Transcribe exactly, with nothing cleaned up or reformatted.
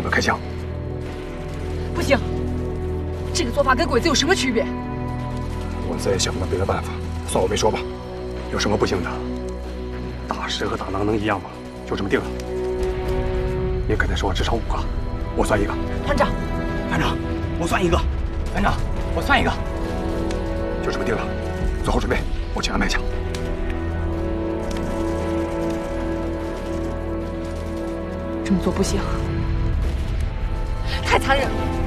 的开枪。 不行，这个做法跟鬼子有什么区别？ 我再也想不到别的办法，算我没说吧。有什么不行的？大师和大囊能一样吗？就这么定了。你刚才说至少五个，我算一个。 团长， 团长，我算一个。团长，我算一个。 就这么定了，做好准备，我去安排枪。 这么做不行，太残忍了。